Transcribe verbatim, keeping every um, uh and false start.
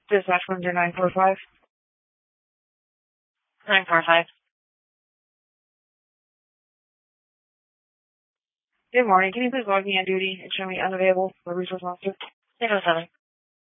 Dispatch one zero nine four five. nine four five. Good morning. Can you please log me on duty and show me unavailable for resource officer? six oh seven.